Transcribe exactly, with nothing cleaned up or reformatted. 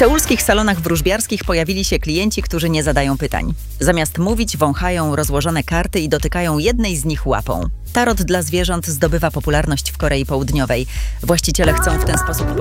seulskich salonach wróżbiarskich pojawili się klienci, którzy nie zadają pytań. Zamiast mówić, wąchają rozłożone karty i dotykają jednej z nich łapą. Tarot dla zwierząt zdobywa popularność w Korei Południowej. Właściciele chcą w ten sposób